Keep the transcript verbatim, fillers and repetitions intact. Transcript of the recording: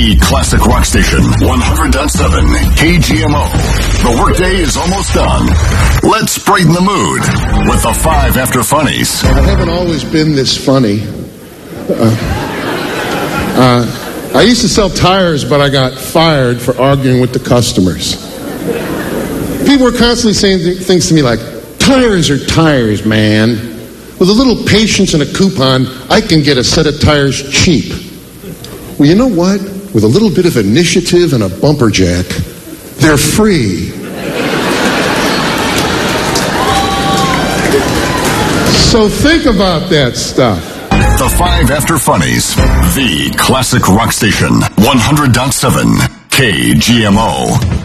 The classic rock station, one hundred point seven K G M O. The workday is almost done. Let's brighten the mood with the five after funnies. I haven't always been this funny. Uh, uh, I used to sell tires, but I got fired for arguing with the customers. People were constantly saying th- things to me like, tires are tires, man. With a little patience and a coupon, I can get a set of tires cheap. Well, you know what? With a little bit of initiative and a bumper jack, they're free. So think about that stuff. The five after funnies. The classic rock station, one hundred point seven K G M O.